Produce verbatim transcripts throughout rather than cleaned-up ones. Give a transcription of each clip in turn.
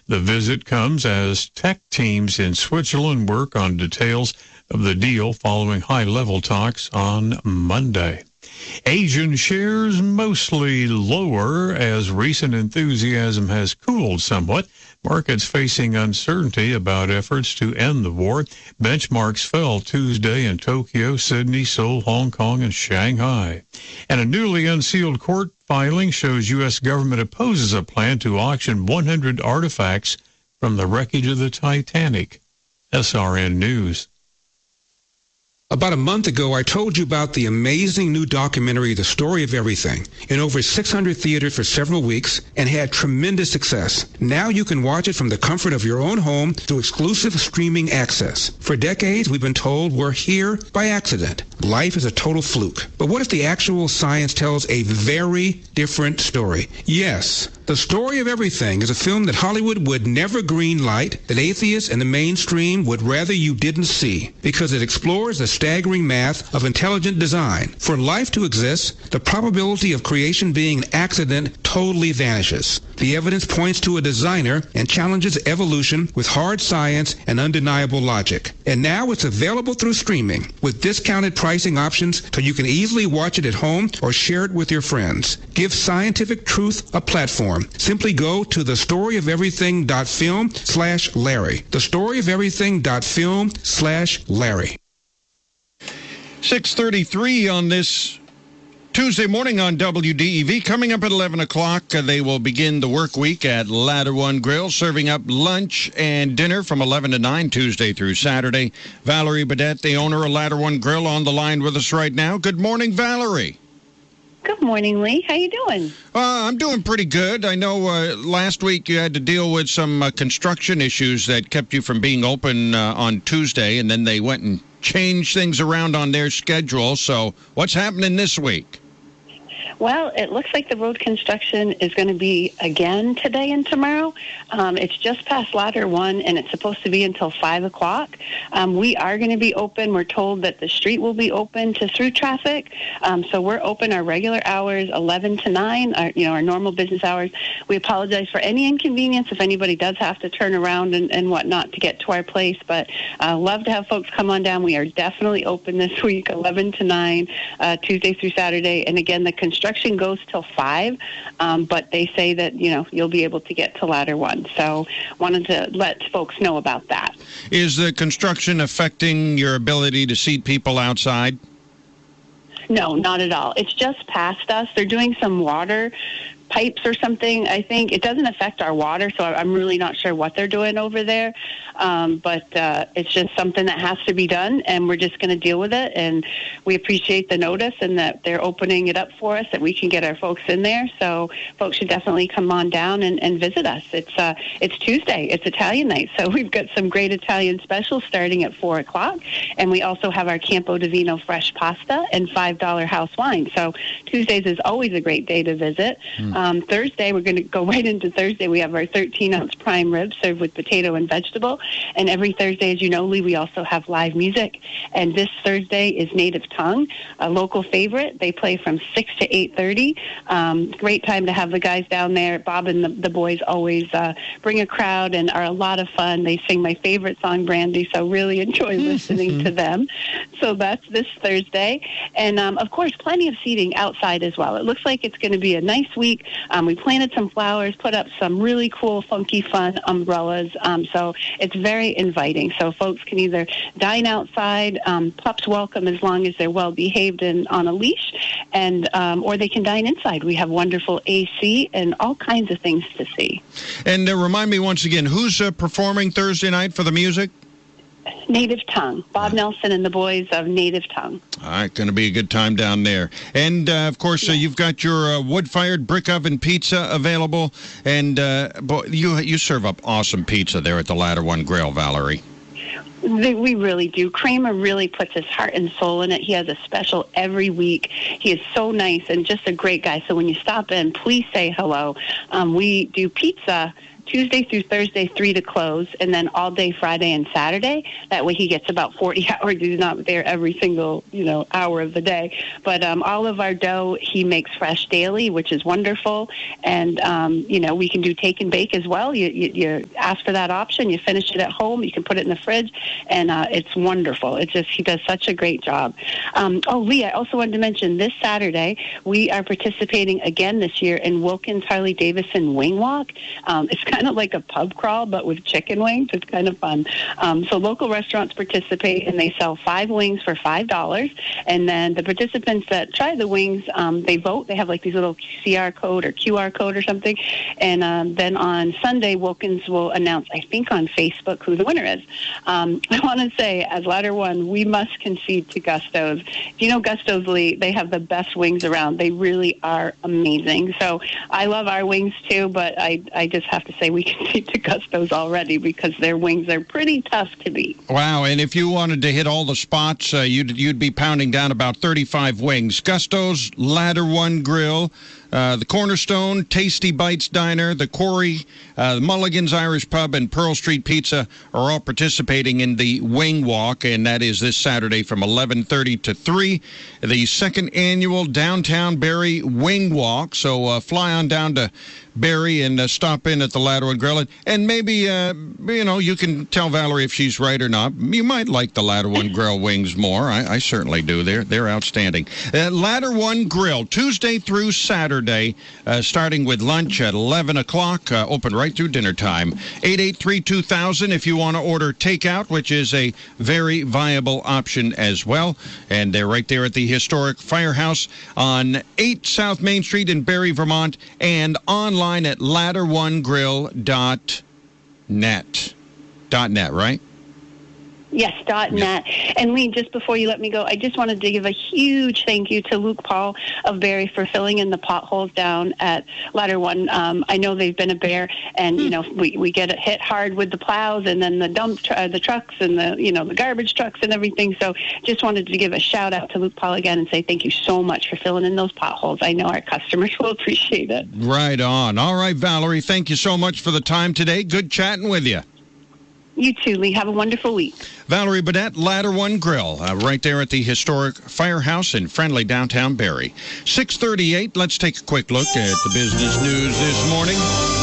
The visit comes as tech teams in Switzerland work on details of the deal following high-level talks on Monday. Asian shares mostly lower as recent enthusiasm has cooled somewhat. Markets facing uncertainty about efforts to end the war. Benchmarks fell Tuesday in Tokyo, Sydney, Seoul, Hong Kong, and Shanghai. And a newly unsealed court filing shows U S government opposes a plan to auction one hundred artifacts from the wreckage of the Titanic. S R N News. About a month ago, I told you about the amazing new documentary, The Story of Everything, in over six hundred theaters for several weeks and had tremendous success. Now you can watch it from the comfort of your own home through exclusive streaming access. For decades, we've been told we're here by accident. Life is a total fluke. But what if the actual science tells a very different story? Yes, The Story of Everything is a film that Hollywood would never greenlight, that atheists and the mainstream would rather you didn't see, because it explores the staggering math of intelligent design. For life to exist, the probability of creation being an accident totally vanishes. The evidence points to a designer and challenges evolution with hard science and undeniable logic. And now it's available through streaming with discounted pricing options so you can easily watch it at home or share it with your friends. Give scientific truth a platform. Simply go to thestoryofeverything.film slash Larry. Thestoryofeverything.film slash Larry. six thirty-three on this Tuesday morning on W D E V. Coming up at eleven o'clock, uh, they will begin the work week at Ladder One Grill, serving up lunch and dinner from eleven to nine, Tuesday through Saturday. Valerie Badette, the owner of Ladder One Grill, on the line with us right now. Good morning, Valerie. Good morning, Lee. How you doing? Uh, I'm doing pretty good. I know uh, last week you had to deal with some uh, construction issues that kept you from being open uh, on Tuesday, and then they went and changed things around on their schedule. So what's happening this week? Well, it looks like the road construction is going to be again today and tomorrow. Um, it's just past Ladder One, and it's supposed to be until five o'clock. Um, we are going to be open. We're told that the street will be open to through traffic. Um, so we're open our regular hours, eleven to nine, our, you know, our normal business hours. We apologize for any inconvenience if anybody does have to turn around and, and whatnot to get to our place. But uh, love to have folks come on down. We are definitely open this week, eleven to nine, uh, Tuesday through Saturday. And again, the construction goes till five, um, but they say that, you know, you'll be able to get to Ladder One. So wanted to let folks know about that. Is the construction affecting your ability to seat people outside? No, not at all. It's just past us. They're doing some water pipes or something, I think. It doesn't affect our water, so I'm really not sure what they're doing over there. Um, but uh, it's just something that has to be done, and we're just going to deal with it. And we appreciate the notice and that they're opening it up for us, that we can get our folks in there. So folks should definitely come on down and, and visit us. It's uh, it's Tuesday. It's Italian night, so we've got some great Italian specials starting at four o'clock. And we also have our Campo di Vino fresh pasta and five dollar house wine. So Tuesdays is always a great day to visit. Mm. Um, Thursday, we're going to go right into Thursday. We have our thirteen ounce prime rib served with potato and vegetable. And every Thursday, as you know, Lee, we also have live music. And this Thursday is Native Tongue, a local favorite. They play from six to eight thirty. Um, great time to have the guys down there. Bob and the, the boys always uh, bring a crowd and are a lot of fun. They sing my favorite song, Brandy, so really enjoy listening to them. So that's this Thursday. And, um, of course, plenty of seating outside as well. It looks like it's going to be a nice week. Um, we planted some flowers, put up some really cool, funky, fun umbrellas. Um, so it's very inviting. So folks can either dine outside, um, pups welcome as long as they're well behaved and on a leash, and um, or they can dine inside. We have wonderful A C and all kinds of things to see. And uh, remind me once again, who's uh, performing Thursday night for the music? Native Tongue. Bob Nelson and the boys of Native Tongue. All right, going to be a good time down there. And, uh, of course, yeah. uh, you've got your uh, wood-fired brick oven pizza available. And uh, boy, you you serve up awesome pizza there at the Ladder One Grill, Valerie. We really do. Kramer really puts his heart and soul in it. He has a special every week. He is so nice and just a great guy. So when you stop in, please say hello. Um, we do pizza Tuesday through Thursday, three to close, and then all day Friday and Saturday. That way he gets about forty hours. He's not there every single, you know, hour of the day. But um, all of our dough he makes fresh daily, which is wonderful. And, um, you know, we can do take and bake as well. You, you, you ask for that option. You finish it at home. You can put it in the fridge, and uh, it's wonderful. It's just, he does such a great job. Um, oh, Lee, I also wanted to mention this Saturday, we are participating again this year in Wilkins Harley-Davidson Wing Walk. Um, it's kind of like a pub crawl, but with chicken wings. It's kind of fun. Um, so local restaurants participate, and they sell five wings for five dollars. And then the participants that try the wings, um, they vote. They have like these little C R code or Q R code or something. And um, then on Sunday, Wilkins will announce, I think on Facebook, who the winner is. Um, I want to say, as Ladder One, we must concede to Gusto's. If you know Gusto's, Lee, they have the best wings around. They really are amazing. So I love our wings too, but I, I just have to say we concede to Gusto's already because their wings are pretty tough to beat. Wow, and if you wanted to hit all the spots, uh, you'd, you'd be pounding down about thirty-five wings. Gusto's, Ladder One Grill, Uh, the Cornerstone, Tasty Bites Diner, the Quarry, uh, the Mulligan's Irish Pub, and Pearl Street Pizza are all participating in the Wing Walk, and that is this Saturday from eleven thirty to three, the second annual Downtown Barrie Wing Walk. So uh, fly on down to Barrie and uh, stop in at the Ladder One Grill, and maybe, uh, you know, you can tell Valerie if she's right or not. You might like the Ladder One Grill wings more. I, I certainly do. They're, they're outstanding. Uh, Ladder One Grill, Tuesday through Saturday, uh, starting with lunch at eleven o'clock, uh, open right through dinner time. eight eight three, two thousand if you want to order takeout, which is a very viable option as well. And they're right there at the historic Firehouse on eight South Main Street in Barrie, Vermont, and online at ladder one grill dot net. Dot net, right? Yes, dot net. And Lee, just before you let me go, I just wanted to give a huge thank you to Luke Paul of Barrie for filling in the potholes down at Ladder One. Um, I know they've been a bear, and you know we, we get hit hard with the plows and then the dump tr- uh, the trucks and the you know the garbage trucks and everything. So just wanted to give a shout out to Luke Paul again and say thank you so much for filling in those potholes. I know our customers will appreciate it. Right on. All right, Valerie, thank you so much for the time today. Good chatting with you. You too, Lee. Have a wonderful week. Valerie Burnett, Ladder One Grill, uh, right there at the historic Firehouse in friendly downtown Barrie. six thirty-eight, let's take a quick look at the business news this morning.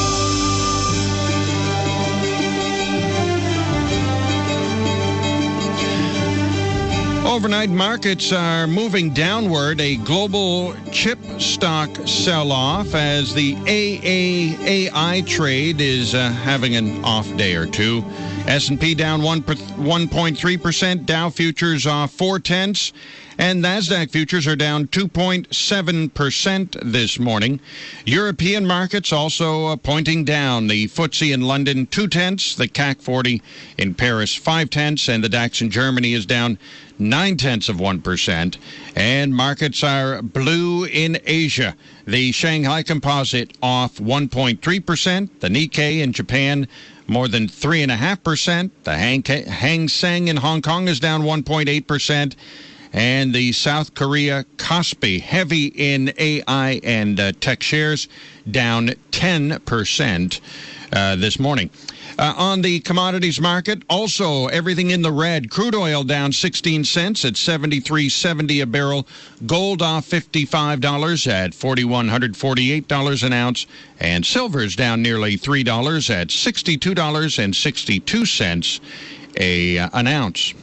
Overnight markets are moving downward, a global chip stock sell-off as the A A A I trade is uh, having an off day or two. S and P down one point three percent, Dow futures off four-tenths, and NASDAQ futures are down two point seven percent this morning. European markets also uh, pointing down. The F T S E in London, two-tenths, the C A C forty in Paris, five-tenths, and the DAX in Germany is down nine-tenths of one percent. And markets are blue in Asia. The Shanghai Composite off one point three percent, the Nikkei in Japan more than three point five percent. The Hang, Hang Seng in Hong Kong is down one point eight percent. And the South Korea Kospi, heavy in A I and uh, tech shares, down ten percent uh, this morning. Uh, on the commodities market, also everything in the red. Crude oil down sixteen cents at seventy-three seventy a barrel. Gold off fifty-five dollars at four thousand one hundred forty-eight dollars an ounce. And silver's down nearly three dollars at sixty-two dollars and sixty-two cents a, uh, an ounce.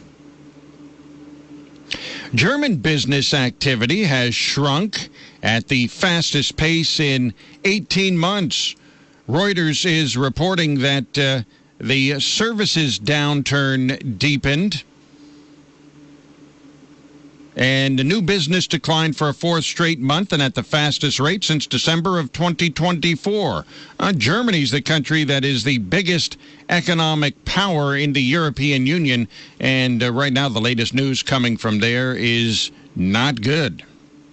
German business activity has shrunk at the fastest pace in eighteen months. Reuters is reporting that uh, the services downturn deepened, and the new business declined for a fourth straight month and at the fastest rate since December of twenty twenty-four. Uh, Germany's the country that is the biggest economic power in the European Union, and uh, right now the latest news coming from there is not good.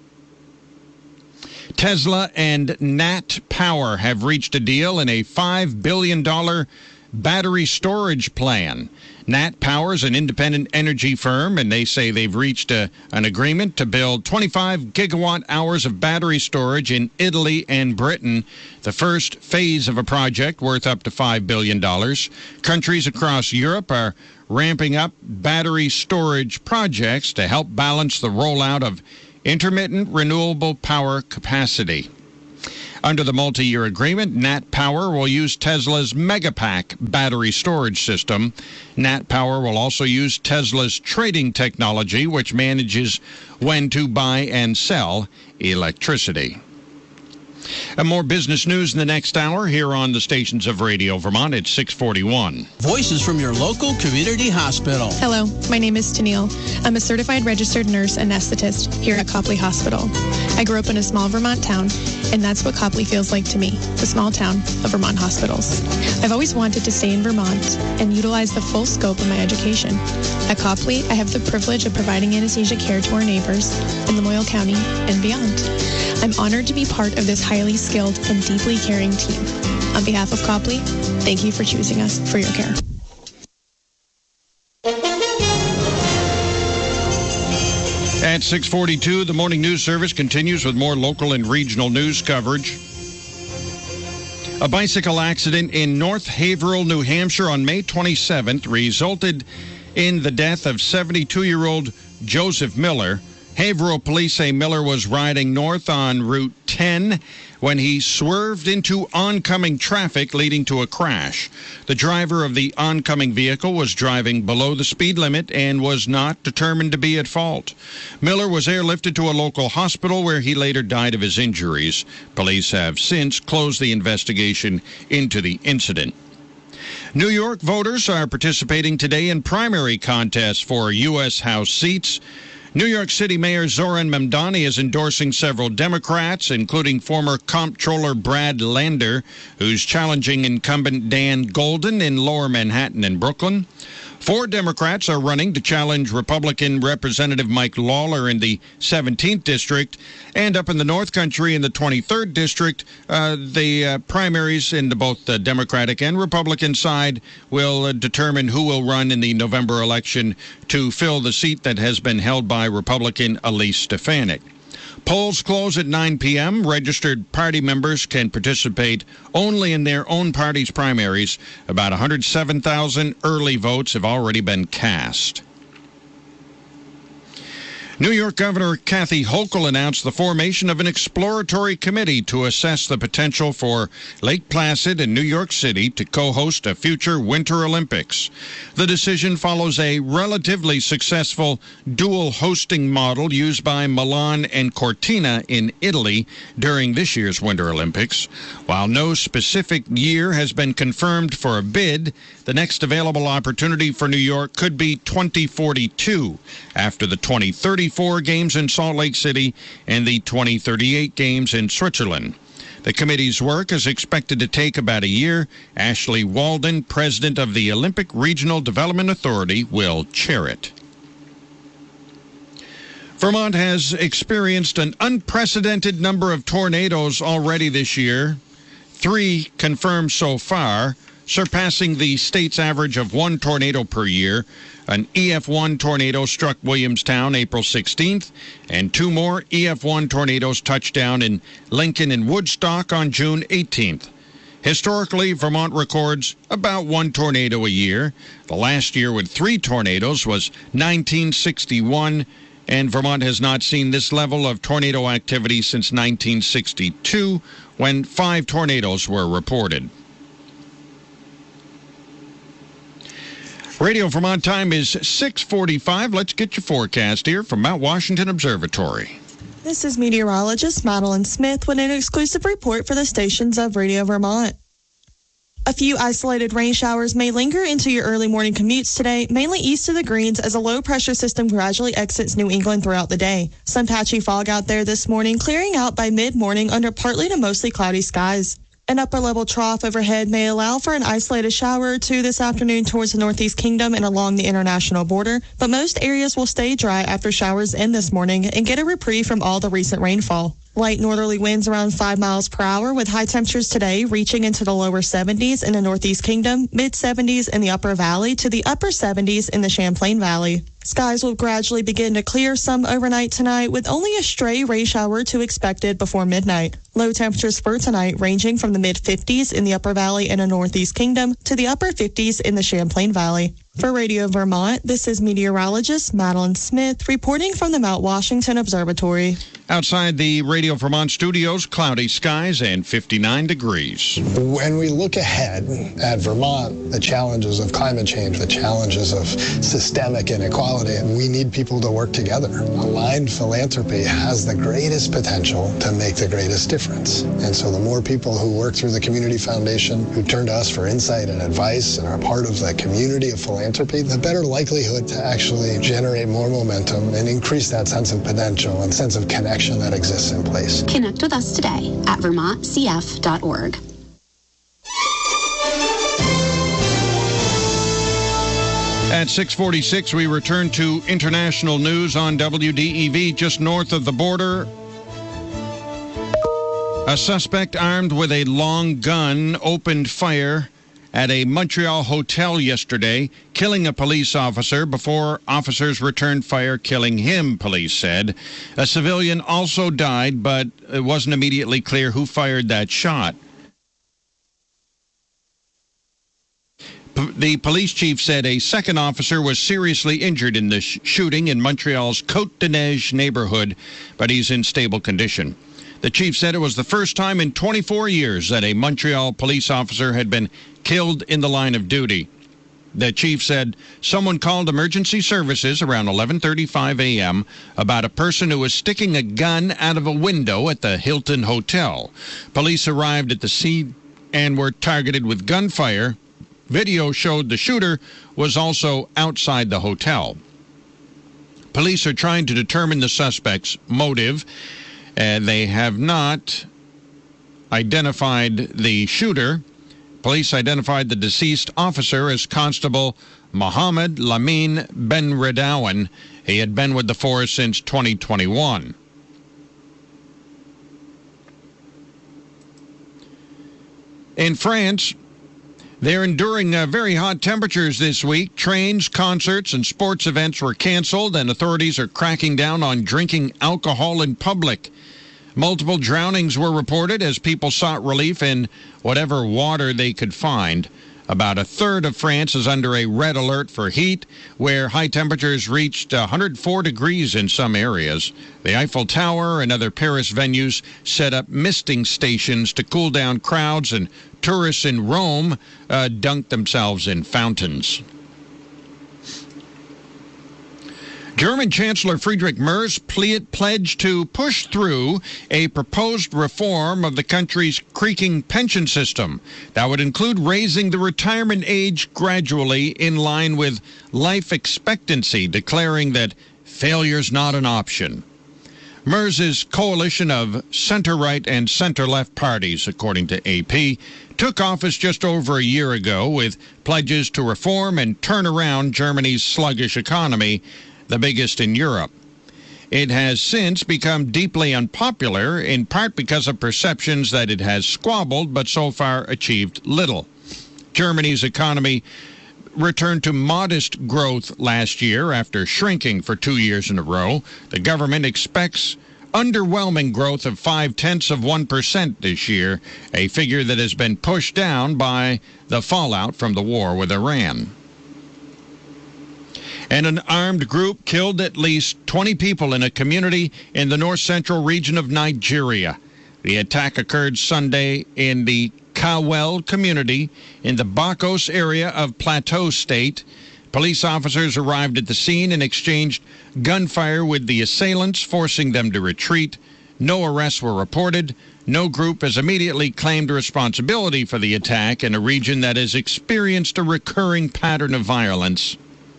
Tesla and N A T Power have reached a deal in a five billion dollars battery storage plan. Nat Power is an independent energy firm, and they say they've reached a, an agreement to build twenty-five gigawatt hours of battery storage in Italy and Britain, the first phase of a project worth up to five billion dollars. Countries across Europe are ramping up battery storage projects to help balance the rollout of intermittent renewable power capacity. Under the multi-year agreement, Nat Power will use Tesla's Megapack battery storage system. Nat Power will also use Tesla's trading technology, which manages when to buy and sell electricity. And more business news in the next hour here on the stations of Radio Vermont at six forty-one. Voices from your local community hospital. Hello, my name is Tennille. I'm a certified registered nurse anesthetist here at Copley Hospital. I grew up in a small Vermont town, and that's what Copley feels like to me, the small town of Vermont hospitals. I've always wanted to stay in Vermont and utilize the full scope of my education. At Copley, I have the privilege of providing anesthesia care to our neighbors in Lamoille County and beyond. I'm honored to be part of this highly skilled and deeply caring team. On behalf of Copley, thank you for choosing us for your care. At six forty-two, the Morning News Service continues with more local and regional news coverage. A bicycle accident in North Haverhill, New Hampshire on May twenty-seventh resulted in the death of seventy-two-year-old Joseph Miller. Haverhill police say Miller was riding north on Route ten when he swerved into oncoming traffic, leading to a crash. The driver of the oncoming vehicle was driving below the speed limit and was not determined to be at fault. Miller was airlifted to a local hospital where he later died of his injuries. Police have since closed the investigation into the incident. New York voters are participating today in primary contests for U S House seats. New York City Mayor Zoran Mamdani is endorsing several Democrats, including former Comptroller Brad Lander, who's challenging incumbent Dan Golden in Lower Manhattan and Brooklyn. Four Democrats are running to challenge Republican Representative Mike Lawler in the seventeenth District. And up in the North Country in the twenty-third District, uh, the uh, primaries in the, both the Democratic and Republican side will uh, determine who will run in the November election to fill the seat that has been held by Republican Elise Stefanik. Polls close at nine p.m. Registered party members can participate only in their own party's primaries. About one hundred seven thousand early votes have already been cast. New York Governor Kathy Hochul announced the formation of an exploratory committee to assess the potential for Lake Placid and New York City to co-host a future Winter Olympics. The decision follows a relatively successful dual hosting model used by Milan and Cortina in Italy during this year's Winter Olympics. While no specific year has been confirmed for a bid, the next available opportunity for New York could be twenty forty-two, after the twenty thirty-four games in Salt Lake City and the twenty thirty-eight games in Switzerland. The committee's work is expected to take about a year. Ashley Walden, president of the Olympic Regional Development Authority, will chair it. Vermont has experienced an unprecedented number of tornadoes already this year, three confirmed so far, surpassing the state's average of one tornado per year. An E F one tornado struck Williamstown April sixteenth, and two more E F one tornadoes touched down in Lincoln and Woodstock on June eighteenth. Historically, Vermont records about one tornado a year. The last year with three tornadoes was nineteen sixty-one, and Vermont has not seen this level of tornado activity since nineteen sixty-two, when five tornadoes were reported. Radio Vermont time is six forty-five. Let's get your forecast here from Mount Washington Observatory. This is meteorologist Madeline Smith with an exclusive report for the stations of Radio Vermont. A few isolated rain showers may linger into your early morning commutes today, mainly east of the Greens, as a low-pressure system gradually exits New England throughout the day. Some patchy fog out there this morning, clearing out by mid-morning under partly to mostly cloudy skies. An upper-level trough overhead may allow for an isolated shower or two this afternoon towards the Northeast Kingdom and along the international border, but most areas will stay dry after showers end this morning and get a reprieve from all the recent rainfall. Light northerly winds around five miles per hour with high temperatures today reaching into the lower seventies in the Northeast Kingdom, mid seventies in the Upper Valley to the upper seventies in the Champlain Valley. Skies will gradually begin to clear some overnight tonight with only a stray rain shower or two expected before midnight. Low temperatures for tonight ranging from the mid fifties in the Upper Valley and the Northeast Kingdom to the upper fifties in the Champlain Valley. For Radio Vermont, this is meteorologist Madeline Smith reporting from the Mount Washington Observatory. Outside the Radio Vermont studios, cloudy skies and fifty-nine degrees. When we look ahead at Vermont, the challenges of climate change, the challenges of systemic inequality, we need people to work together. Aligned philanthropy has the greatest potential to make the greatest difference. And so the more people who work through the Community Foundation, who turn to us for insight and advice and are part of the community of philanthropy, the better likelihood to actually generate more momentum and increase that sense of potential and sense of connection that exists in place. Connect with us today at vermont c f dot org. At six forty-six, we return to international news on W D E V just north of the border. A suspect armed with a long gun opened fire at a Montreal hotel yesterday, killing a police officer before officers returned fire, killing him, police said. A civilian also died, but it wasn't immediately clear who fired that shot. P- the police chief said a second officer was seriously injured in the sh- shooting in Montreal's Côte-des-Neiges neighborhood, but he's in stable condition. The chief said it was the first time in twenty-four years that a Montreal police officer had been killed in the line of duty. The chief said someone called emergency services around eleven thirty-five a.m. about a person who was sticking a gun out of a window at the Hilton Hotel. Police arrived at the scene and were targeted with gunfire. Video showed the shooter was also outside the hotel. Police are trying to determine the suspect's motive. And they have not identified the shooter. Police identified the deceased officer as Constable Mohammed Lamin Ben Redawan. He had been with the force since twenty twenty-one. In France, they're enduring uh, very hot temperatures this week. Trains, concerts, and sports events were canceled, and authorities are cracking down on drinking alcohol in public. Multiple drownings were reported as people sought relief in whatever water they could find. About a third of France is under a red alert for heat, where high temperatures reached one hundred four degrees in some areas. The Eiffel Tower and other Paris venues set up misting stations to cool down crowds, and tourists in Rome uh, dunked themselves in fountains. German Chancellor Friedrich Merz pledged to push through a proposed reform of the country's creaking pension system that would include raising the retirement age gradually in line with life expectancy, declaring that failure's not an option. Merz's coalition of center-right and center-left parties, according to A P, took office just over a year ago with pledges to reform and turn around Germany's sluggish economy, the biggest in Europe. It has since become deeply unpopular, in part because of perceptions that it has squabbled but so far achieved little. Germany's economy returned to modest growth last year after shrinking for two years in a row. The government expects underwhelming growth of five-tenths of one percent this year, a figure that has been pushed down by the fallout from the war with Iran. And an armed group killed at least twenty people in a community in the north-central region of Nigeria. The attack occurred Sunday in the Kawel community in the Bakos area of Plateau State. Police officers arrived at the scene and exchanged gunfire with the assailants, forcing them to retreat. No arrests were reported. No group has immediately claimed responsibility for the attack in a region that has experienced a recurring pattern of violence.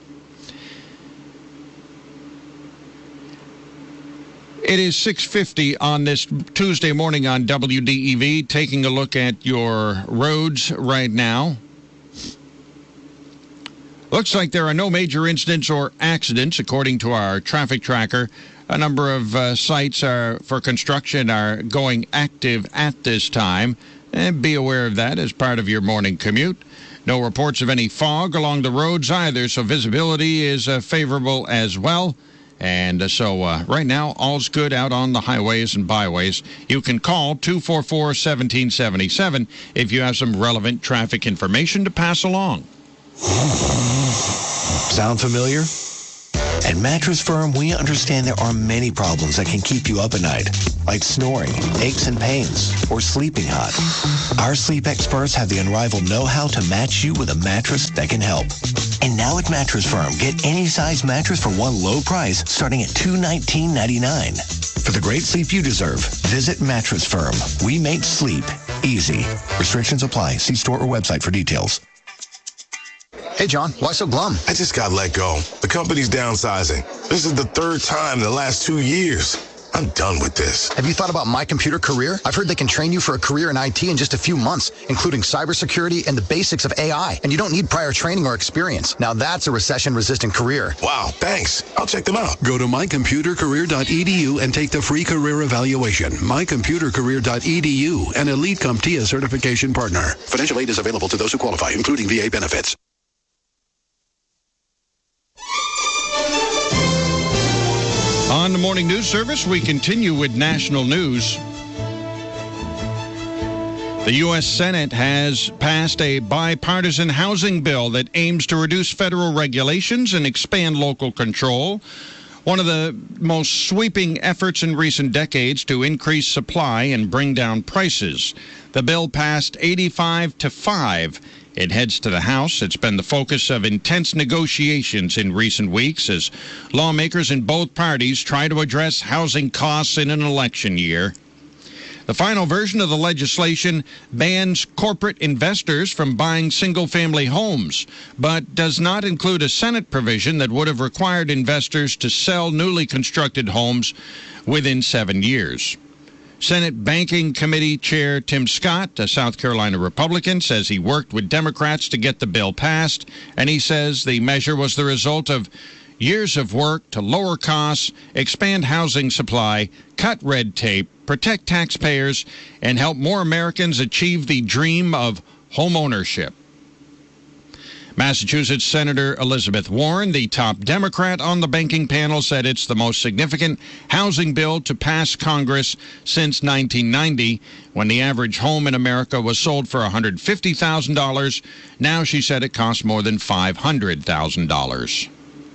It is six fifty on this Tuesday morning on W D E V, taking a look at your roads right now. Looks like there are no major incidents or accidents, according to our traffic tracker. A number of uh, sites are for construction are going active at this time. And be aware of that as part of your morning commute. No reports of any fog along the roads either, so visibility is uh, favorable as well. And uh, so uh, right now, all's good out on the highways and byways. You can call two four four, one seven seven seven if you have some relevant traffic information to pass along. Sound familiar? At Mattress Firm, we understand there are many problems that can keep you up at night, like snoring, aches and pains, or sleeping hot. Our sleep experts have the unrivaled know-how to match you with a mattress that can help. And now at Mattress Firm, get any size mattress for one low price starting at two hundred nineteen dollars and ninety-nine cents. For the great sleep you deserve, visit Mattress Firm. We make sleep easy. Restrictions apply. See store or website for details. Hey, John, why so glum? I just got let go. The company's downsizing. This is the third time in the last two years. I'm done with this. Have you thought about My Computer Career? I've heard they can train you for a career in I T in just a few months, including cybersecurity and the basics of A I. And you don't need prior training or experience. Now that's a recession-resistant career. Wow, thanks. I'll check them out. Go to my computer career dot e d u and take the free career evaluation. my computer career dot e d u, an Elite CompTIA certification partner. Financial aid is available to those who qualify, including V A benefits. On the Morning News Service, we continue with national news. The U S Senate has passed a bipartisan housing bill that aims to reduce federal regulations and expand local control. One of the most sweeping efforts in recent decades to increase supply and bring down prices. The bill passed eighty-five to five. It heads to the House. It's been the focus of intense negotiations in recent weeks as lawmakers in both parties try to address housing costs in an election year. The final version of the legislation bans corporate investors from buying single-family homes, but does not include a Senate provision that would have required investors to sell newly constructed homes within seven years. Senate Banking Committee Chair Tim Scott, a South Carolina Republican, says he worked with Democrats to get the bill passed, and he says the measure was the result of years of work to lower costs, expand housing supply, cut red tape, protect taxpayers, and help more Americans achieve the dream of home ownership. Massachusetts Senator Elizabeth Warren, the top Democrat on the banking panel, said it's the most significant housing bill to pass Congress since nineteen ninety, when the average home in America was sold for one hundred fifty thousand dollars. Now, she said, it costs more than five hundred thousand dollars.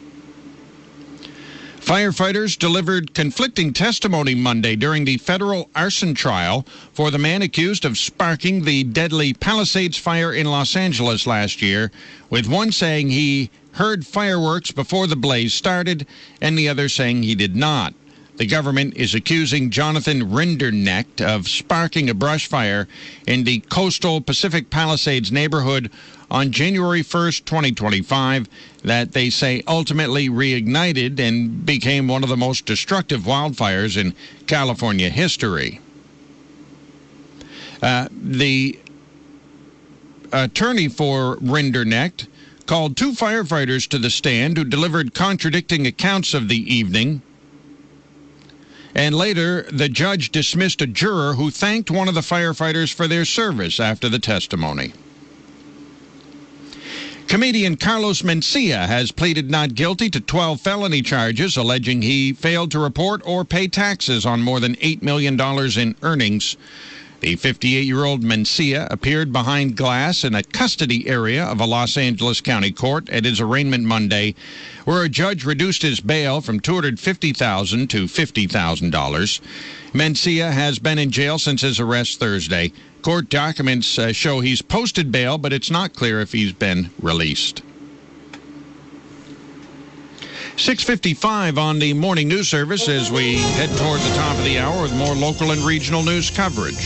Firefighters delivered conflicting testimony Monday during the federal arson trial for the man accused of sparking the deadly Palisades fire in Los Angeles last year, with one saying he heard fireworks before the blaze started and the other saying he did not. The government is accusing Jonathan Rinderknecht of sparking a brush fire in the coastal Pacific Palisades neighborhood on January first, twenty twenty-five, that they say ultimately reignited and became one of the most destructive wildfires in California history. Uh, the attorney for Rinderknecht called two firefighters to the stand who delivered contradicting accounts of the evening. And later, the judge dismissed a juror who thanked one of the firefighters for their service after the testimony. Comedian Carlos Mencia has pleaded not guilty to twelve felony charges, alleging he failed to report or pay taxes on more than eight million dollars in earnings. The fifty-eight-year-old Mencia appeared behind glass in a custody area of a Los Angeles County court at his arraignment Monday, where a judge reduced his bail from two hundred fifty thousand dollars to fifty thousand dollars. Mencia has been in jail since his arrest Thursday. Court documents uh, show he's posted bail, but it's not clear if he's been released. six fifty-five on the Morning News Service as we head toward the top of the hour with more local and regional news coverage.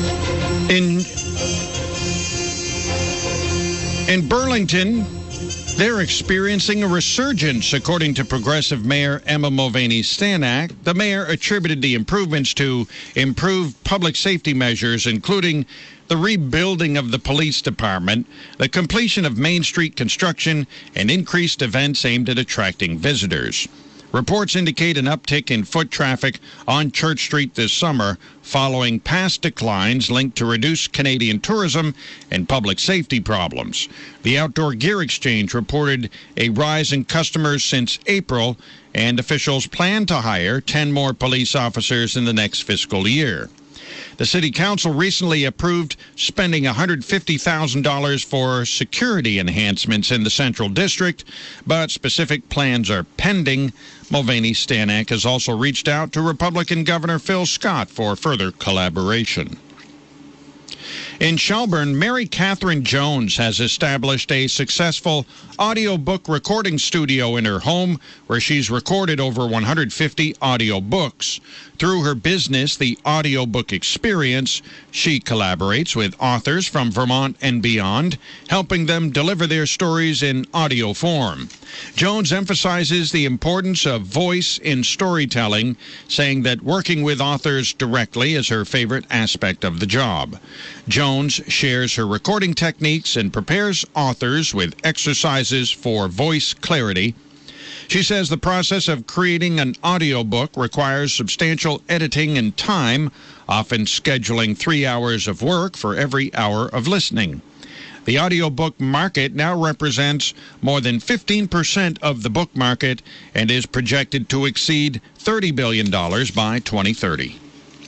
In, in Burlington, They're experiencing a resurgence, according to Progressive Mayor Emma Mulvaney Stanak. The mayor attributed the improvements to improved public safety measures, including the rebuilding of the police department, the completion of Main Street construction, and increased events aimed at attracting visitors. Reports indicate an uptick in foot traffic on Church Street this summer, following past declines linked to reduced Canadian tourism and public safety problems. The Outdoor Gear Exchange reported a rise in customers since April, and officials plan to hire ten more police officers in the next fiscal year. The City Council recently approved spending one hundred fifty thousand dollars for security enhancements in the Central District, but specific plans are pending. Mulvaney Stanak has also reached out to Republican Governor Phil Scott for further collaboration. In Shelburne, Mary Catherine Jones has established a successful audiobook recording studio in her home where she's recorded over one hundred fifty audiobooks. Through her business, The Audiobook Experience, she collaborates with authors from Vermont and beyond, helping them deliver their stories in audio form. Jones emphasizes the importance of voice in storytelling, saying that working with authors directly is her favorite aspect of the job. Jones shares her recording techniques and prepares authors with exercises for voice clarity. She says the process of creating an audiobook requires substantial editing and time, often scheduling three hours of work for every hour of listening. The audiobook market now represents more than fifteen percent of the book market and is projected to exceed thirty billion dollars by twenty thirty.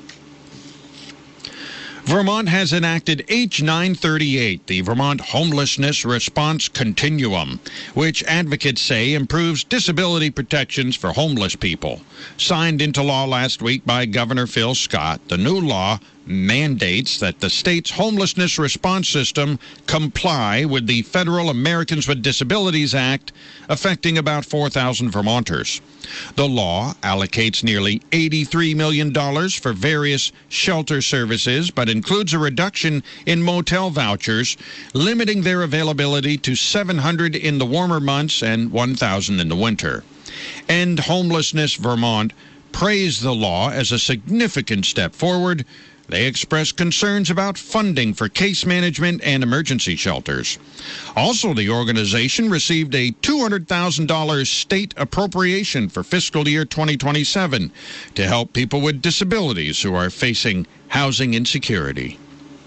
Vermont has enacted H nine thirty-eight, the Vermont Homelessness Response Continuum, which advocates say improves disability protections for homeless people. Signed into law last week by Governor Phil Scott, the new law mandates that the state's homelessness response system comply with the Federal Americans with Disabilities Act, affecting about four thousand Vermonters. The law allocates nearly eighty-three million dollars for various shelter services, but includes a reduction in motel vouchers, limiting their availability to seven hundred in the warmer months and one thousand in the winter. End Homelessness Vermont praised the law as a significant step forward. They expressed concerns about funding for case management and emergency shelters. Also, the organization received a two hundred thousand dollars state appropriation for fiscal year twenty twenty-seven to help people with disabilities who are facing housing insecurity.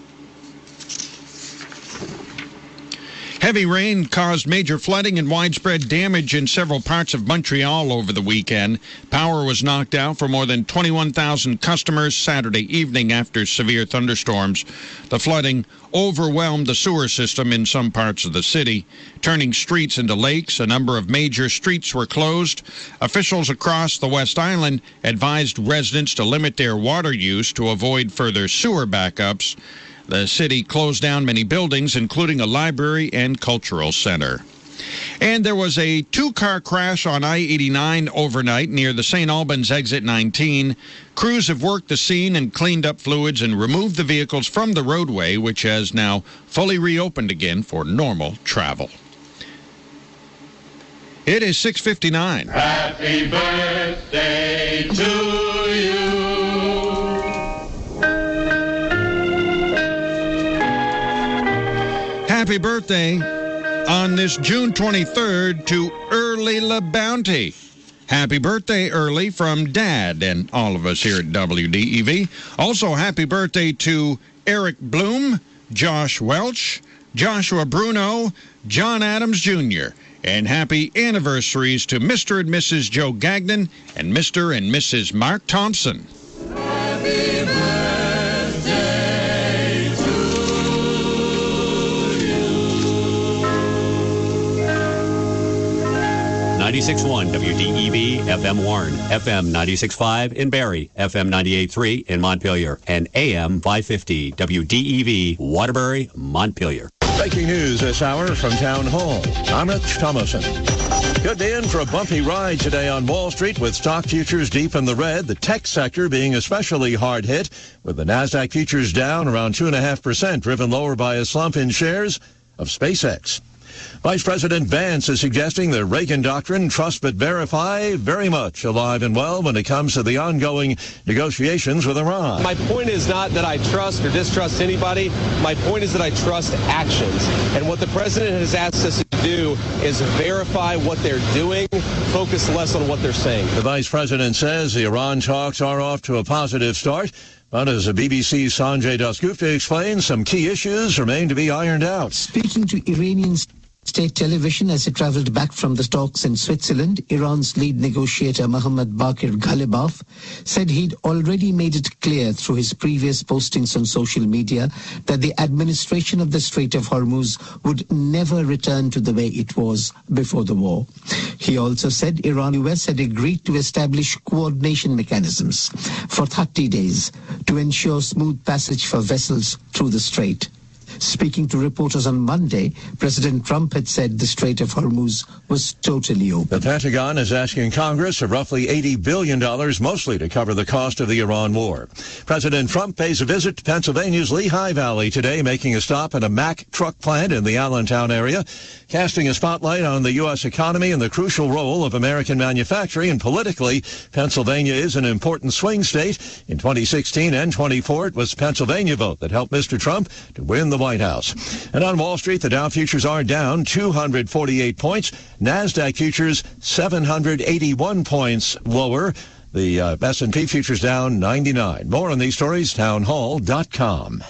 Heavy rain caused major flooding and widespread damage in several parts of Montreal over the weekend. Power was knocked out for more than twenty-one thousand customers Saturday evening after severe thunderstorms. The flooding overwhelmed the sewer system in some parts of the city, turning streets into lakes. A number of major streets were closed. Officials across the West Island advised residents to limit their water use to avoid further sewer backups. The city closed down many buildings, including a library and cultural center. And there was a two-car crash on I eighty-nine overnight near the Saint Albans exit nineteen. Crews have worked the scene and cleaned up fluids and removed the vehicles from the roadway, which has now fully reopened again for normal travel. It is six fifty-nine. Happy birthday to you. Happy birthday on this June twenty-third to Early LaBounty. Happy birthday, Early, from Dad and all of us here at W D E V. Also, happy birthday to Eric Bloom, Josh Welch, Joshua Bruno, John Adams Junior And happy anniversaries to Mister and Missus Joe Gagnon and Mister and Missus Mark Thompson. Happy birthday to ninety-six point one W D E V F M Warren, F M ninety-six point five in Barrie, F M ninety-eight point three in Montpelier, and A M five fifty W D E V Waterbury, Montpelier. Breaking news this hour from Town Hall. I'm Rich Thomason. Could be in for a bumpy ride today on Wall Street with stock futures deep in the red, the tech sector being especially hard hit, with the NASDAQ futures down around two point five percent, driven lower by a slump in shares of SpaceX. Vice President Vance is suggesting the Reagan doctrine, trust but verify, very much alive and well when it comes to the ongoing negotiations with Iran. My point is not that I trust or distrust anybody. My point is that I trust actions. And what the president has asked us to do is verify what they're doing, focus less on what they're saying. The vice president says the Iran talks are off to a positive start. But as the B B C's Sanjay Dasgupta explains, some key issues remain to be ironed out. Speaking to Iranians state television as he traveled back from the talks in Switzerland, Iran's lead negotiator Mohammad Bakir Ghalibaf said he'd already made it clear through his previous postings on social media that the administration of the Strait of Hormuz would never return to the way it was before the war. He also said Iran and U S had agreed to establish coordination mechanisms for thirty days to ensure smooth passage for vessels through the strait. Speaking to reporters on Monday, President Trump had said the Strait of Hormuz was totally open. The Pentagon is asking Congress for roughly eighty billion dollars, mostly to cover the cost of the Iran war. President Trump pays a visit to Pennsylvania's Lehigh Valley today, making a stop at a Mack truck plant in the Allentown area, casting a spotlight on the U S economy and the crucial role of American manufacturing. And politically, Pennsylvania is an important swing state. In twenty sixteen and twenty-four, it was the Pennsylvania vote that helped Mister Trump to win the White House. And on Wall Street, the Dow futures are down two hundred forty-eight points. NASDAQ futures seven hundred eighty-one points lower. The uh, S and P futures down ninety-nine. More on these stories, townhall dot com.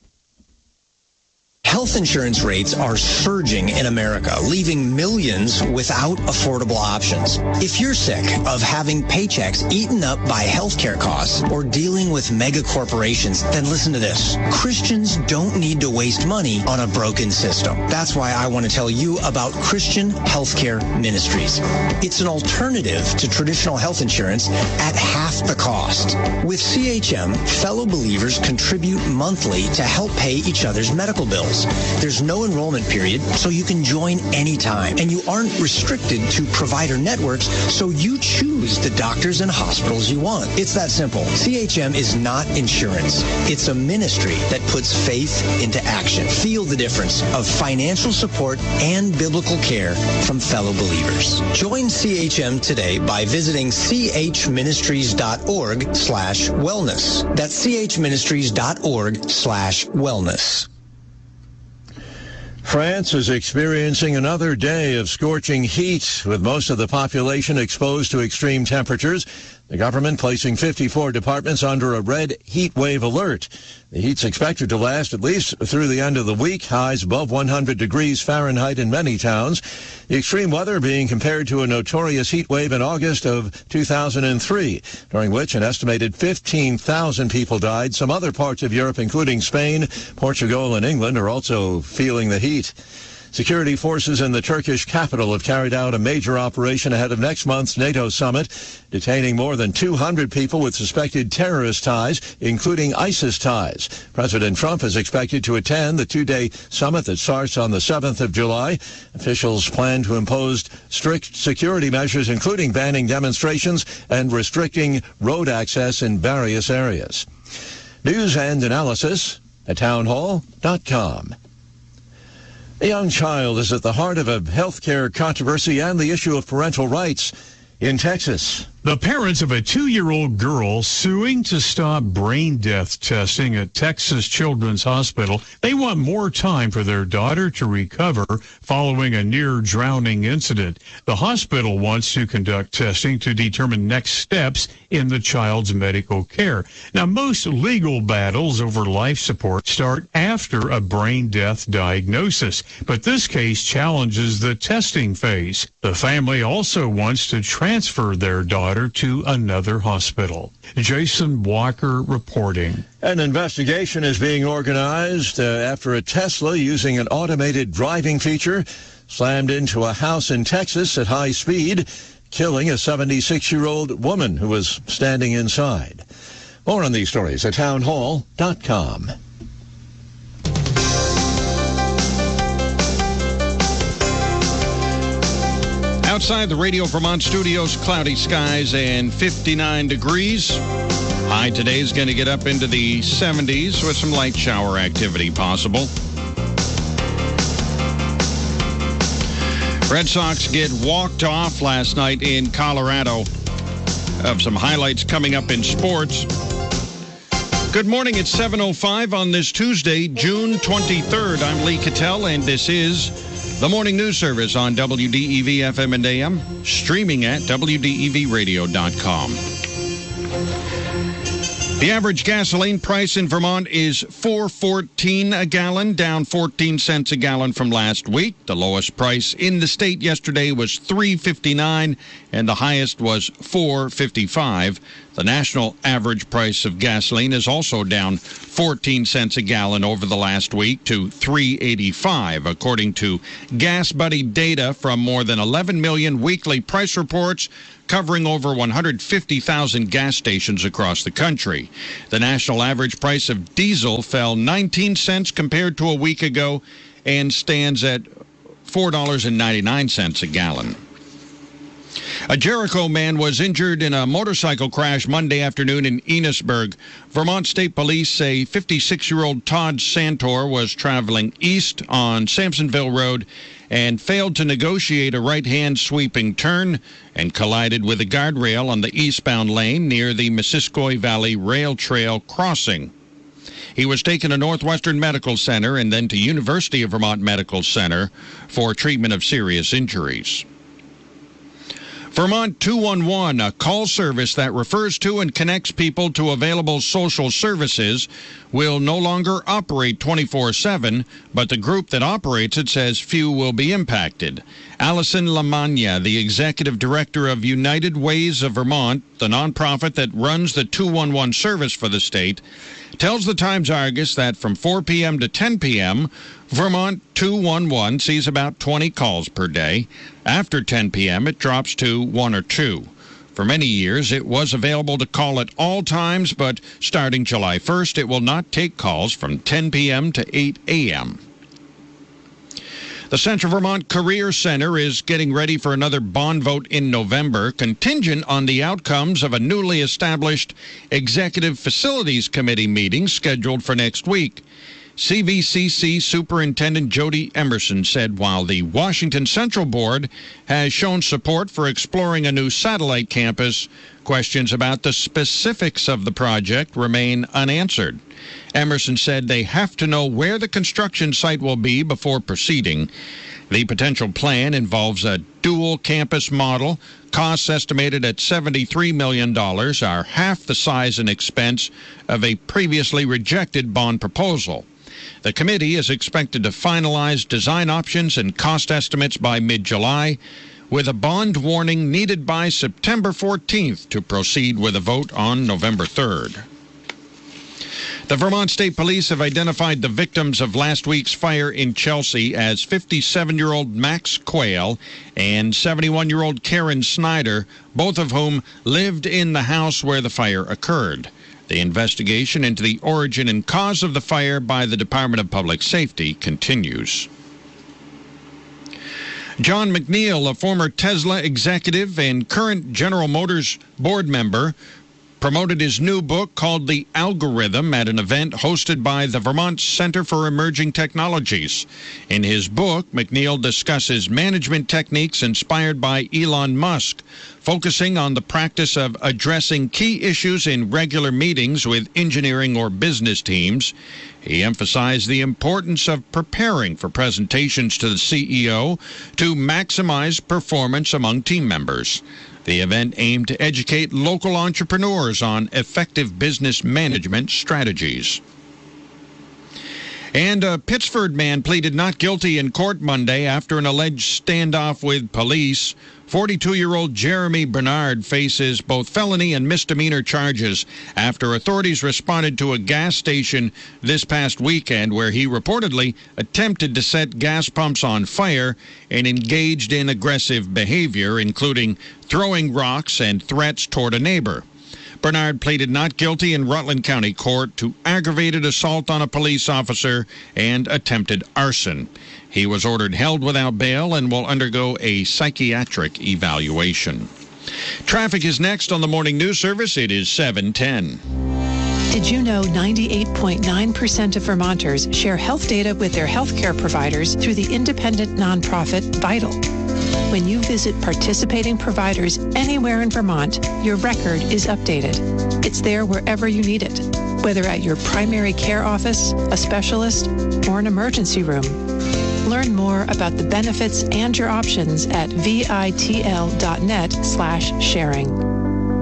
Health insurance rates are surging in America, leaving millions without affordable options. If you're sick of having paychecks eaten up by healthcare costs or dealing with mega corporations, then listen to this. Christians don't need to waste money on a broken system. That's why I want to tell you about Christian Healthcare Ministries. It's an alternative to traditional health insurance at half the cost. With C H M, fellow believers contribute monthly to help pay each other's medical bills. There's no enrollment period, so you can join anytime. And you aren't restricted to provider networks, so you choose the doctors and hospitals you want. It's that simple. C H M is not insurance. It's a ministry that puts faith into action. Feel the difference of financial support and biblical care from fellow believers. Join C H M today by visiting c h ministries dot org slash wellness. That's c h ministries dot org slash wellness. France is experiencing another day of scorching heat, with most of the population exposed to extreme temperatures. The government placing fifty-four departments under a red heat wave alert. The heat's expected to last at least through the end of the week, highs above one hundred degrees Fahrenheit in many towns. The extreme weather being compared to a notorious heat wave in August of two thousand three, during which an estimated fifteen thousand people died. Some other parts of Europe, including Spain, Portugal, and England, are also feeling the heat. Security forces in the Turkish capital have carried out a major operation ahead of next month's NATO summit, detaining more than two hundred people with suspected terrorist ties, including ISIS ties. President Trump is expected to attend the two-day summit that starts on the seventh of July. Officials plan to impose strict security measures, including banning demonstrations and restricting road access in various areas. News and analysis at townhall dot com. A young child is at the heart of a healthcare controversy and the issue of parental rights in Texas. The parents of a two-year-old girl suing to stop brain death testing at Texas Children's Hospital. They want more time for their daughter to recover following a near-drowning incident. The hospital wants to conduct testing to determine next steps in the child's medical care. Now, most legal battles over life support start after a brain death diagnosis, but this case challenges the testing phase. The family also wants to transfer their daughter to another hospital. Jason Walker reporting. An investigation is being organized uh, after a Tesla using an automated driving feature slammed into a house in Texas at high speed, killing a seventy-six-year-old woman who was standing inside. More on these stories at townhall dot com. Outside the Radio Vermont studios, cloudy skies and fifty-nine degrees. High today is going to get up into the seventies with some light shower activity possible. Red Sox get walked off last night in Colorado. Have some highlights coming up in sports. Good morning. It's seven oh five on this Tuesday, June twenty-third. I'm Lee Cattell, and this is the Morning News Service on W D E V F M and A M, streaming at W D E V radio dot com. The average gasoline price in Vermont is four fourteen a gallon, down fourteen cents a gallon from last week. The lowest price in the state yesterday was three fifty-nine, and the highest was four fifty-five. The national average price of gasoline is also down fourteen cents a gallon over the last week to three eighty-five, according to Gas Buddy data from more than eleven million weekly price reports covering over one hundred fifty thousand gas stations across the country. The national average price of diesel fell nineteen cents compared to a week ago and stands at four dollars and ninety-nine cents a gallon. A Jericho man was injured in a motorcycle crash Monday afternoon in Enosburg. Vermont State Police say fifty-six-year-old Todd Santor was traveling east on Sampsonville Road and failed to negotiate a right-hand sweeping turn and collided with a guardrail on the eastbound lane near the Missisquoi Valley Rail Trail crossing. He was taken to Northwestern Medical Center and then to University of Vermont Medical Center for treatment of serious injuries. Vermont two one one, a call service that refers to and connects people to available social services, will no longer operate twenty-four seven, but the group that operates it says few will be impacted. Allison Lamagna, the executive director of United Ways of Vermont, the nonprofit that runs the two one one service for the state, tells the Times-Argus that from four p.m. to ten p.m., Vermont two one one sees about twenty calls per day. After ten p.m., it drops to one or two. For many years, it was available to call at all times, but starting July first, it will not take calls from ten p.m. to eight a.m. The Central Vermont Career Center is getting ready for another bond vote in November, contingent on the outcomes of a newly established Executive Facilities Committee meeting scheduled for next week. C V C C Superintendent Jody Emerson said while the Washington Central Board has shown support for exploring a new satellite campus, questions about the specifics of the project remain unanswered. Emerson said they have to know where the construction site will be before proceeding. The potential plan involves a dual campus model. Costs estimated at seventy-three million dollars are half the size and expense of a previously rejected bond proposal. The committee is expected to finalize design options and cost estimates by mid-July, with a bond warning needed by September fourteenth to proceed with a vote on November third. The Vermont State Police have identified the victims of last week's fire in Chelsea as fifty-seven-year-old Max Quayle and seventy-one-year-old Karen Snyder, both of whom lived in the house where the fire occurred. The investigation into the origin and cause of the fire by the Department of Public Safety continues. John McNeil, a former Tesla executive and current General Motors board member, promoted his new book called The Algorithm at an event hosted by the Vermont Center for Emerging Technologies. In his book, McNeil discusses management techniques inspired by Elon Musk, focusing on the practice of addressing key issues in regular meetings with engineering or business teams. He emphasized the importance of preparing for presentations to the C E O to maximize performance among team members. The event aimed to educate local entrepreneurs on effective business management strategies. And a Pittsford man pleaded not guilty in court Monday after an alleged standoff with police. forty-two-year-old Jeremy Bernard faces both felony and misdemeanor charges after authorities responded to a gas station this past weekend where he reportedly attempted to set gas pumps on fire and engaged in aggressive behavior, including throwing rocks and threats toward a neighbor. Bernard pleaded not guilty in Rutland County Court to aggravated assault on a police officer and attempted arson. He was ordered held without bail and will undergo a psychiatric evaluation. Traffic is next on the Morning News Service. It is seven ten. Did you know ninety-eight point nine percent of Vermonters share health data with their health care providers through the independent nonprofit Vital? When you visit participating providers anywhere in Vermont, your record is updated. It's there wherever you need it, whether at your primary care office, a specialist, or an emergency room. Learn more about the benefits and your options at vitl.net slash sharing.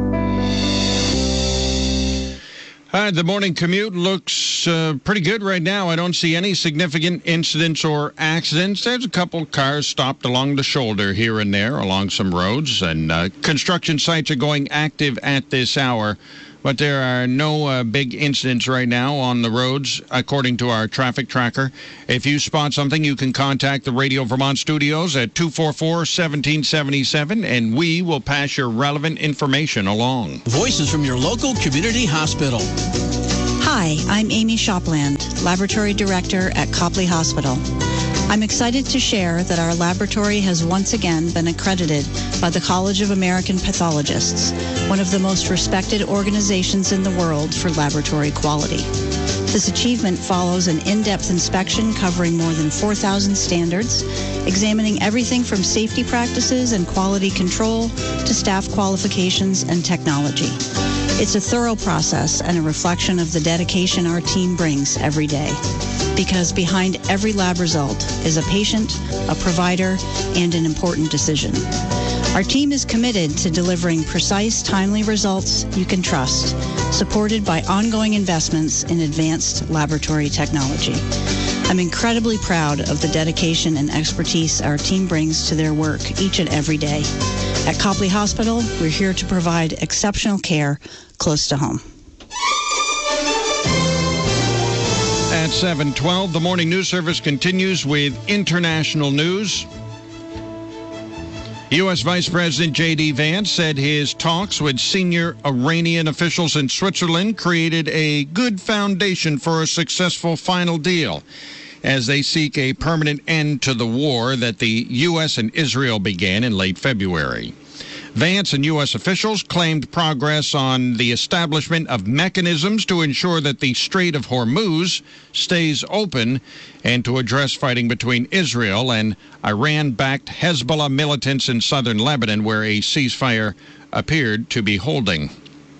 All right, the morning commute looks uh, pretty good right now. I don't see any significant incidents or accidents. There's a couple cars stopped along the shoulder here and there along some roads, and uh, construction sites are going active at this hour. But there are no uh, big incidents right now on the roads, according to our traffic tracker. If you spot something, you can contact the Radio Vermont studios at two four four, one seven seven seven, and we will pass your relevant information along. Voices from your local community hospital. Hi, I'm Amy Shopland, Laboratory Director at Copley Hospital. I'm excited to share that our laboratory has once again been accredited by the College of American Pathologists, one of the most respected organizations in the world for laboratory quality. This achievement follows an in-depth inspection covering more than four thousand standards, examining everything from safety practices and quality control to staff qualifications and technology. It's a thorough process and a reflection of the dedication our team brings every day. Because behind every lab result is a patient, a provider, and an important decision. Our team is committed to delivering precise, timely results you can trust, supported by ongoing investments in advanced laboratory technology. I'm incredibly proud of the dedication and expertise our team brings to their work each and every day. At Copley Hospital, we're here to provide exceptional care close to home. At seven twelve, the morning news service continues with international news. U S. Vice President J D. Vance said his talks with senior Iranian officials in Switzerland created a good foundation for a successful final deal as they seek a permanent end to the war that the U S and Israel began in late February. Vance and U S officials claimed progress on the establishment of mechanisms to ensure that the Strait of Hormuz stays open and to address fighting between Israel and Iran-backed Hezbollah militants in southern Lebanon, where a ceasefire appeared to be holding.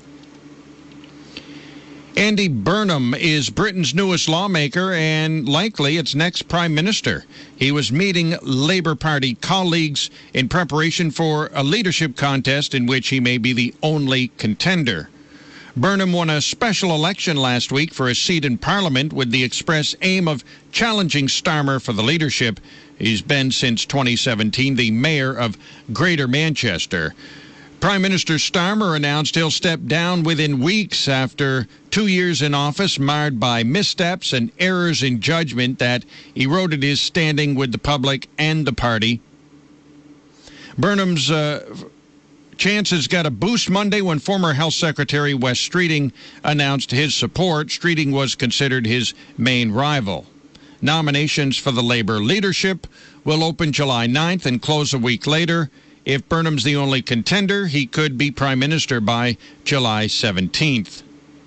Andy Burnham is Britain's newest lawmaker and likely its next prime minister. He was meeting Labour Party colleagues in preparation for a leadership contest in which he may be the only contender. Burnham won a special election last week for a seat in Parliament with the express aim of challenging Starmer for the leadership. He's been since twenty seventeen the mayor of Greater Manchester. Prime Minister Starmer announced he'll step down within weeks after two years in office marred by missteps and errors in judgment that eroded his standing with the public and the party. Burnham's uh, chances got a boost Monday when former Health Secretary Wes Streeting announced his support. Streeting was considered his main rival. Nominations for the Labour leadership will open July ninth and close a week later. If Burnham's the only contender, he could be prime minister by July seventeenth.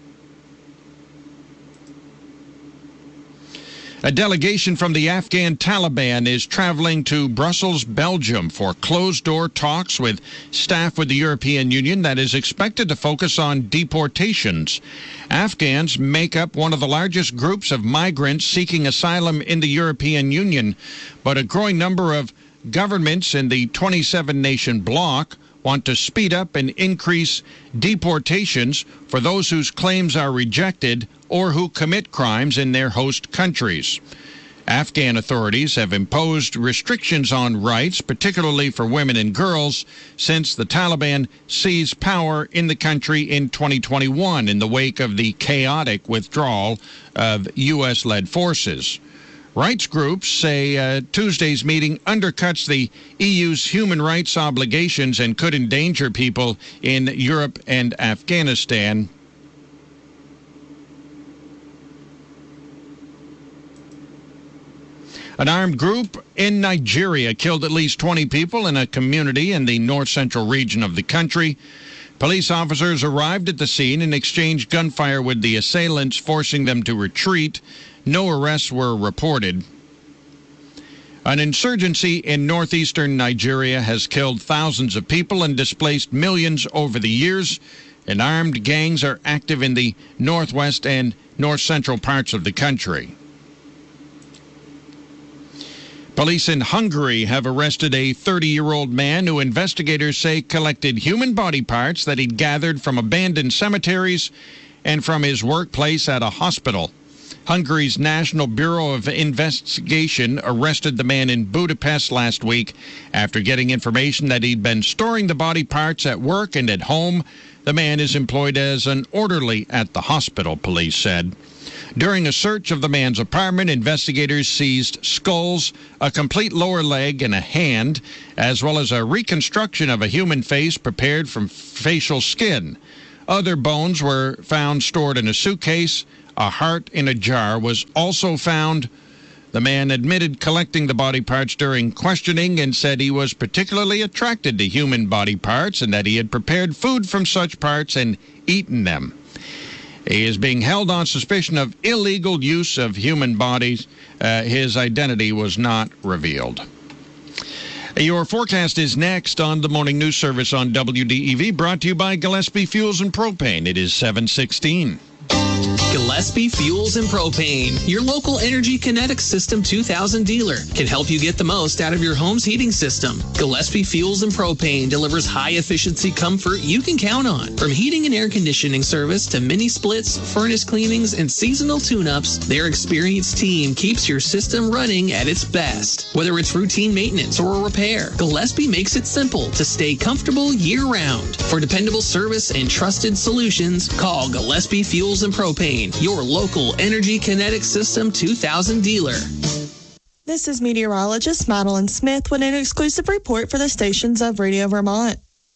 A delegation from the Afghan Taliban is traveling to Brussels, Belgium for closed-door talks with staff with the European Union that is expected to focus on deportations. Afghans make up one of the largest groups of migrants seeking asylum in the European Union, but a growing number of governments in the twenty-seven nation bloc want to speed up and increase deportations for those whose claims are rejected or who commit crimes in their host countries. Afghan authorities have imposed restrictions on rights, particularly for women and girls, since the Taliban seized power in the country in twenty twenty-one in the wake of the chaotic withdrawal of U S-led forces. Rights groups say uh, Tuesday's meeting undercuts the E U's human rights obligations and could endanger people in Europe and Afghanistan. An armed group in Nigeria killed at least twenty people in a community in the north-central region of the country. Police officers arrived at the scene and exchanged gunfire with the assailants, forcing them to retreat. No arrests were reported. An insurgency in northeastern Nigeria has killed thousands of people and displaced millions over the years, and armed gangs are active in the northwest and north-central parts of the country. Police in Hungary have arrested a thirty-year-old man who investigators say collected human body parts that he'd gathered from abandoned cemeteries and from his workplace at a hospital. Hungary's National Bureau of Investigation arrested the man in Budapest last week after getting information that he'd been storing the body parts at work and at home. The man is employed as an orderly at the hospital, police said. During a search of the man's apartment, investigators seized skulls, a complete lower leg, and a hand, as well as a reconstruction of a human face prepared from facial skin. Other bones were found stored in a suitcase. A heart in a jar was also found. The man admitted collecting the body parts during questioning and said he was particularly attracted to human body parts and that he had prepared food from such parts and eaten them. He is being held on suspicion of illegal use of human bodies. Uh, his identity was not revealed. Your forecast is next on the Morning News Service on W D E V, brought to you by Gillespie Fuels and Propane. It is seven sixteen. Gillespie Fuels and Propane, your local Energy Kinetic System two thousand dealer, can help you get the most out of your home's heating system. Gillespie Fuels and Propane delivers high-efficiency comfort you can count on. From heating and air conditioning service to mini splits, furnace cleanings, and seasonal tune-ups, their experienced team keeps your system running at its best. Whether it's routine maintenance or a repair, Gillespie makes it simple to stay comfortable year-round. For dependable service and trusted solutions, call Gillespie Fuels and Propane, your local Energy Kinetic System two thousand dealer. This is meteorologist Madeline Smith with an exclusive report for the stations of Radio Vermont.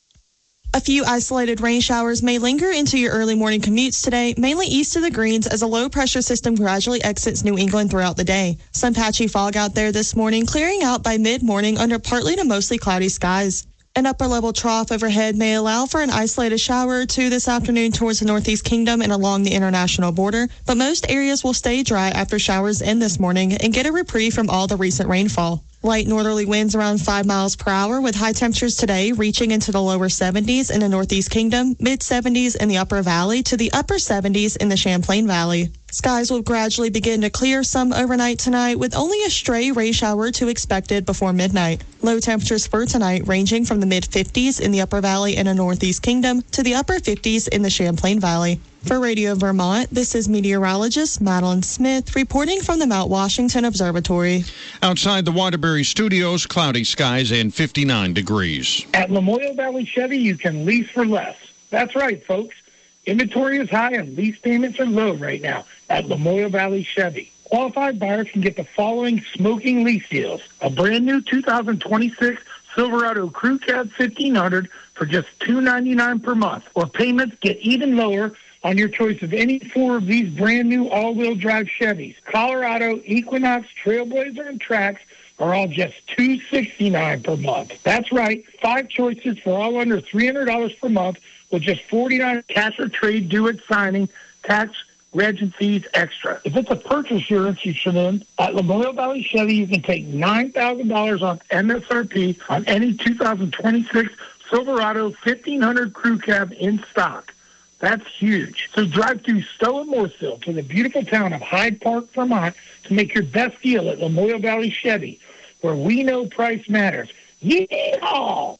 A few isolated rain showers may linger into your early morning commutes today, mainly east of the Greens, as a low-pressure system gradually exits New England throughout the day. Some patchy fog out there this morning, clearing out by mid-morning under partly to mostly cloudy skies. An upper-level trough overhead may allow for an isolated shower or two this afternoon towards the Northeast Kingdom and along the international border, but most areas will stay dry after showers end this morning and get a reprieve from all the recent rainfall. Light northerly winds around five miles per hour with high temperatures today reaching into the lower seventies in the Northeast Kingdom, mid-seventies in the Upper Valley to the upper seventies in the Champlain Valley. Skies will gradually begin to clear some overnight tonight with only a stray rain shower or two expected before midnight. Low temperatures for tonight ranging from the mid-fifties in the Upper Valley and the Northeast Kingdom to the upper fifties in the Champlain Valley. For Radio Vermont, this is meteorologist Madeline Smith reporting from the Mount Washington Observatory. Outside the Waterbury Studios, cloudy skies and fifty-nine degrees. At Lamoille Valley Chevy, you can lease for less. That's right, folks. Inventory is high and lease payments are low right now at Lamoille Valley Chevy. Qualified buyers can get the following smoking lease deals. A brand new two thousand twenty-six Silverado Crew Cab fifteen hundred for just two hundred ninety-nine dollars per month. Or payments get even lower on your choice of any four of these brand new all-wheel drive Chevys. Colorado, Equinox, Trailblazer, and Trax are all just two hundred sixty-nine dollars per month. That's right, five choices for all under three hundred dollars per month with just forty-nine dollars cash or trade due at signing, tax, reg, and fees extra. If it's a purchase you're interested in, at Lamoille Valley Chevy, you can take nine thousand dollars off M S R P on any two thousand twenty-six Silverado fifteen hundred Crew Cab in stock. That's huge. So drive through Stowe and Mooresville to the beautiful town of Hyde Park, Vermont to make your best deal at Lamoille Valley Chevy, where we know price matters. Yeehaw!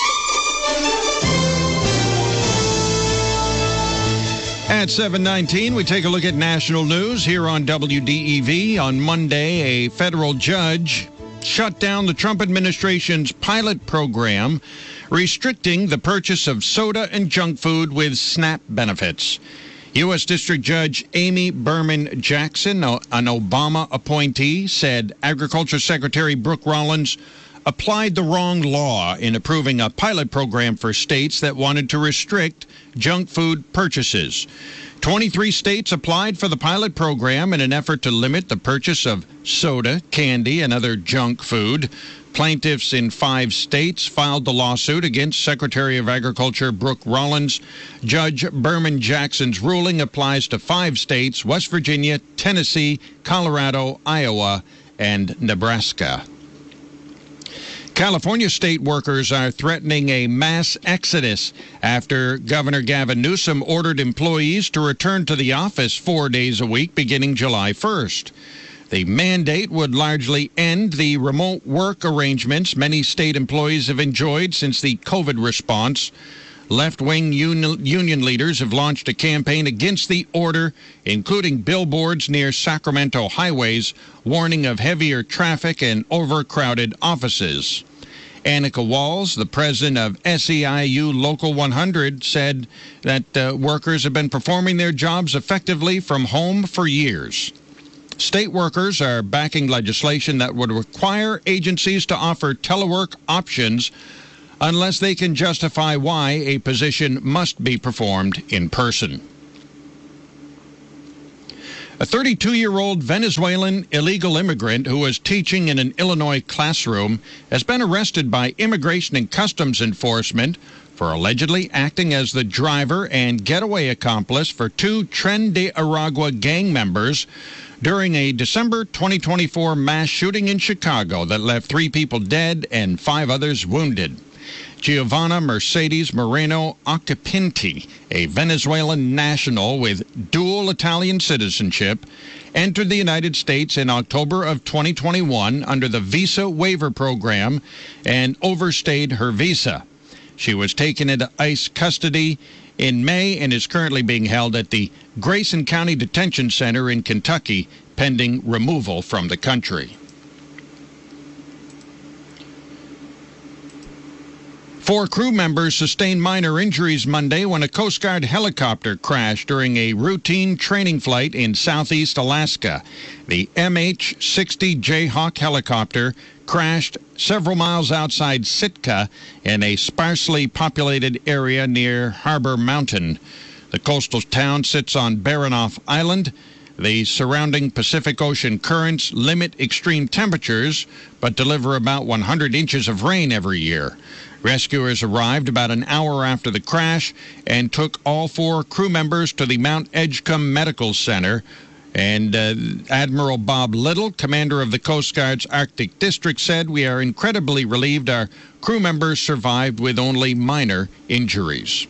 At seven nineteen, we take a look at national news here on W D E V. On Monday, a federal judge shut down the Trump administration's pilot program restricting the purchase of soda and junk food with SNAP benefits. U S. District Judge Amy Berman Jackson, an Obama appointee, said Agriculture Secretary Brooke Rollins applied the wrong law in approving a pilot program for states that wanted to restrict junk food purchases. twenty-three states applied for the pilot program in an effort to limit the purchase of soda, candy, and other junk food. Plaintiffs in five states filed the lawsuit against Secretary of Agriculture Brooke Rollins. Judge Berman Jackson's ruling applies to five states: West Virginia, Tennessee, Colorado, Iowa, and Nebraska. California state workers are threatening a mass exodus after Governor Gavin Newsom ordered employees to return to the office four days a week beginning July first. The mandate would largely end the remote work arrangements many state employees have enjoyed since the COVID response. Left-wing union, union leaders have launched a campaign against the order, including billboards near Sacramento highways warning of heavier traffic and overcrowded offices. Annika Walls, the president of S E I U Local one hundred, said that uh, workers have been performing their jobs effectively from home for years. State workers are backing legislation that would require agencies to offer telework options unless they can justify why a position must be performed in person. A thirty-two-year-old Venezuelan illegal immigrant who was teaching in an Illinois classroom has been arrested by Immigration and Customs Enforcement for allegedly acting as the driver and getaway accomplice for two Tren de Aragua gang members during a December twenty twenty-four mass shooting in Chicago that left three people dead and five others wounded. Giovanna Mercedes Moreno Occhipinti, a Venezuelan national with dual Italian citizenship, entered the United States in October of twenty twenty-one under the Visa Waiver Program and overstayed her visa. She was taken into ICE custody in May and is currently being held at the Grayson County Detention Center in Kentucky, pending removal from the country. Four crew members sustained minor injuries Monday when a Coast Guard helicopter crashed during a routine training flight in southeast Alaska. The M H sixty Jayhawk helicopter crashed several miles outside Sitka in a sparsely populated area near Harbor Mountain. The coastal town sits on Baranof Island. The surrounding Pacific Ocean currents limit extreme temperatures, but deliver about one hundred inches of rain every year. Rescuers arrived about an hour after the crash and took all four crew members to the Mount Edgecombe Medical Center. And uh, Admiral Bob Little, commander of the Coast Guard's Arctic District, said, "We are incredibly relieved our crew members survived with only minor injuries."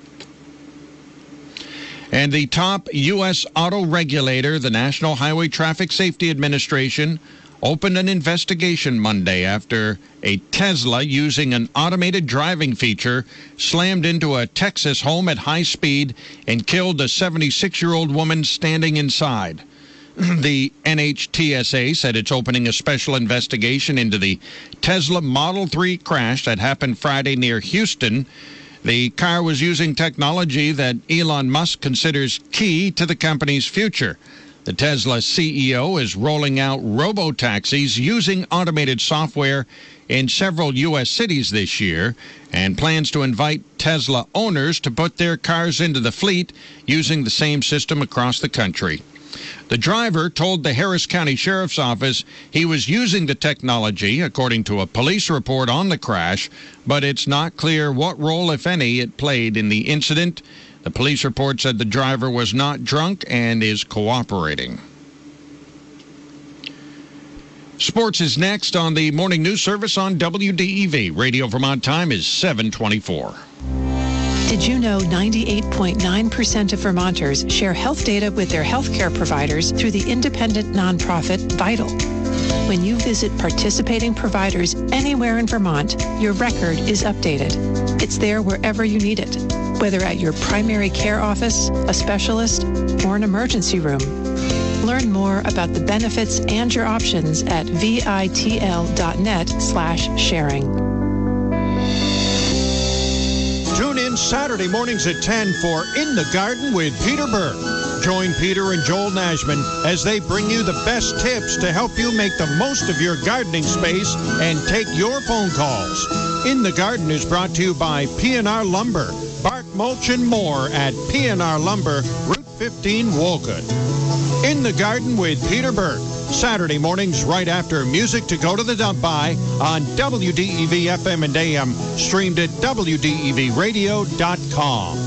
And the top U S auto regulator, the National Highway Traffic Safety Administration, opened an investigation Monday after a Tesla using an automated driving feature slammed into a Texas home at high speed and killed a seventy-six-year-old woman standing inside. The N H T S A said it's opening a special investigation into the Tesla Model three crash that happened Friday near Houston. The car was using technology that Elon Musk considers key to the company's future. The Tesla C E O is rolling out robo-taxis using automated software in several U S cities this year and plans to invite Tesla owners to put their cars into the fleet using the same system across the country. The driver told the Harris County Sheriff's Office he was using the technology, according to a police report on the crash, but it's not clear what role, if any, it played in the incident. The police report said the driver was not drunk and is cooperating. Sports is next on the Morning News Service on W D E V. Radio Vermont time is seven twenty-four. Did you know ninety-eight point nine percent of Vermonters share health data with their healthcare providers through the independent nonprofit Vital? When you visit participating providers anywhere in Vermont, your record is updated. It's there wherever you need it, whether at your primary care office, a specialist, or an emergency room. Learn more about the benefits and your options at vitl.net slash sharing. Tune in Saturday mornings at ten for In the Garden with Peter Burke. Join Peter and Joel Nashman as they bring you the best tips to help you make the most of your gardening space and take your phone calls. In the Garden is brought to you by P and R Lumber. Bark, mulch, and more at P and R Lumber, Route fifteen, Wolcott. In the Garden with Peter Burke. Saturday mornings right after Music to Go to the Dump By on W D E V F M and A M, streamed at W D E V radio dot com.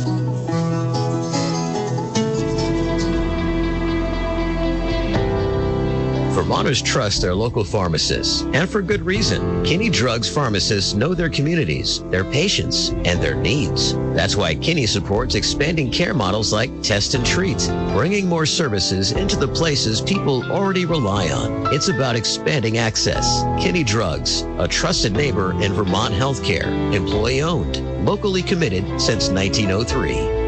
Vermonters trust their local pharmacists, and for good reason. Kinney Drugs pharmacists know their communities, their patients, and their needs. That's why Kinney supports expanding care models like Test and Treat, bringing more services into the places people already rely on. It's about expanding access. Kinney Drugs, a trusted neighbor in Vermont healthcare, employee-owned, locally committed since nineteen oh three.